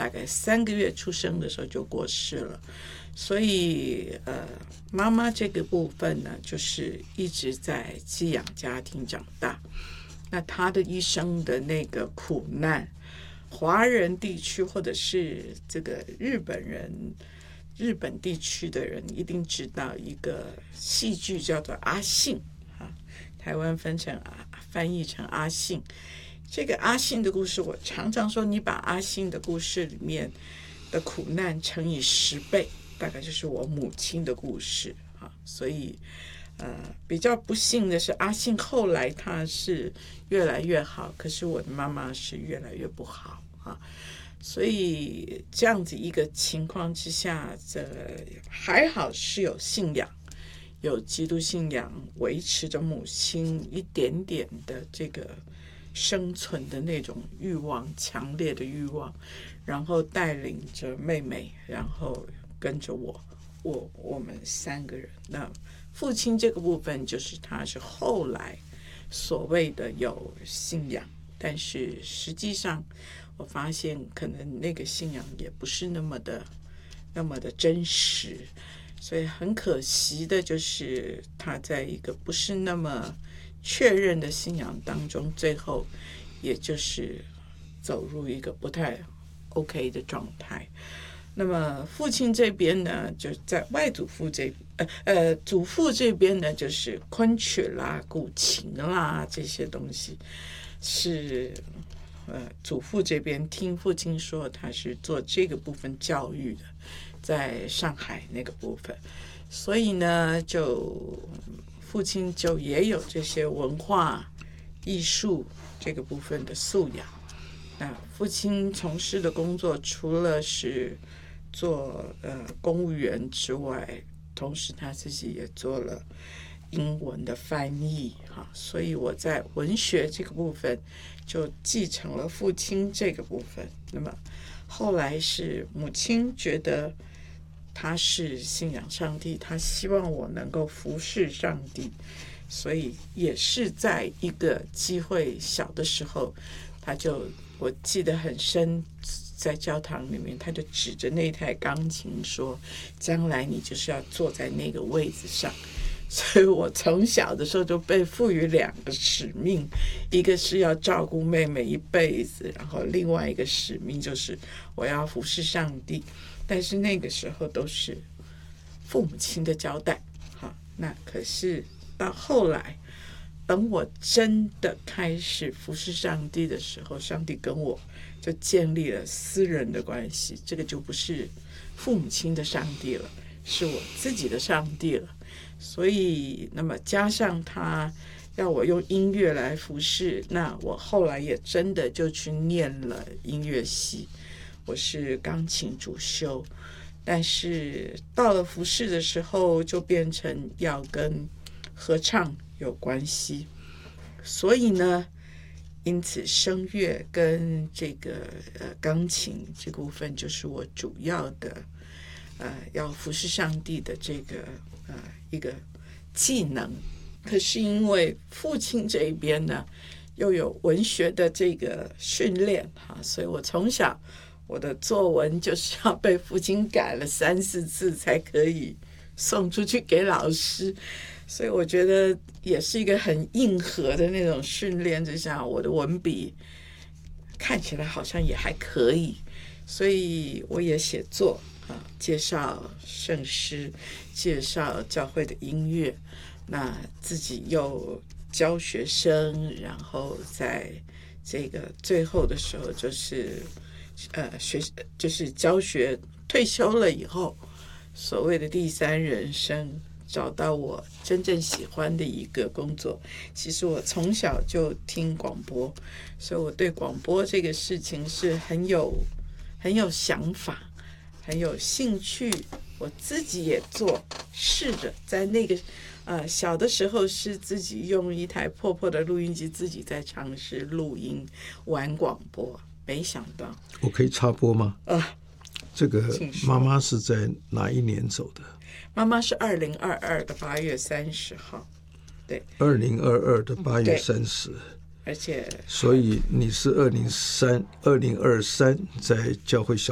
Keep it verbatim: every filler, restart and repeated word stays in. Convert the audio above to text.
大概三个月出生的时候就过世了。所以呃，妈妈这个部分呢，就是一直在寄养家庭长大。那她的一生的那个苦难，华人地区或者是这个日本人、日本地区的人一定知道一个戏剧叫做《阿信》啊，台湾分成啊翻译成阿信。这个阿信的故事，我常常说，你把阿信的故事里面的苦难乘以十倍，大概就是我母亲的故事啊。所以，呃，比较不幸的是，阿信后来他是越来越好，可是我的妈妈是越来越不好啊。所以这样子一个情况之下，这还好是有信仰，有基督信仰维持着母亲一点点的这个生存的那种欲望，强烈的欲望，然后带领着妹妹，然后跟着我，我我们三个人。那父亲这个部分，就是他是后来所谓的有信仰，但是实际上我发现可能那个信仰也不是那么的那么的真实，所以很可惜的就是他在一个不是那么确认的信仰当中，最后也就是走入一个不太 OK 的状态。那么父亲这边呢，就在外祖父这呃呃祖父这边呢，就是昆曲啦、古琴啦这些东西，是呃祖父这边听父亲说他是做这个部分教育的，在上海那个部分，所以呢，就父亲就也有这些文化艺术这个部分的素养。那父亲从事的工作除了是做呃公务员之外，同时他自己也做了英文的翻译哈，所以我在文学这个部分就继承了父亲这个部分。那么后来是母亲觉得他是信仰上帝，他希望我能够服侍上帝，所以也是在一个机会小的时候，他就我记得很深，在教堂里面他就指着那台钢琴说，将来你就是要坐在那个位子上。所以我从小的时候就被赋予两个使命，一个是要照顾妹妹一辈子，然后另外一个使命就是我要服侍上帝。但是那个时候都是父母亲的交代，好，那可是到后来，等我真的开始服侍上帝的时候，上帝跟我就建立了私人的关系，这个就不是父母亲的上帝了，是我自己的上帝了。所以那么加上他要我用音乐来服侍，那我后来也真的就去念了音乐系，我是钢琴主修，但是到了服侍的时候就变成要跟合唱有关系，所以呢，因此声乐跟这个呃钢琴这部分就是我主要的呃要服侍上帝的这个呃一个技能。可是因为父亲这一边呢又有文学的这个训练哈，所以我从小我的作文就是要被父亲改了三四次才可以送出去给老师，所以我觉得也是一个很硬核的那种训练之下，我的文笔看起来好像也还可以，所以我也写作啊，介绍圣诗，介绍教会的音乐，那自己又教学生，然后在这个最后的时候就是呃学就是教学退休了以后，所谓的第三人生，找到我真正喜欢的一个工作。其实我从小就听广播，所以我对广播这个事情是很有很有想法，很有兴趣。我自己也做，试着在那个呃小的时候是自己用一台破破的录音机，自己在尝试录音玩广播。没想到， 我可以插播吗？ 呃， 这个妈妈是在哪一年走的？ 妈妈是二零二二的八月三十号，对， 二零二二的八月三十， 而且， 所以你是二零三二零二三在教会小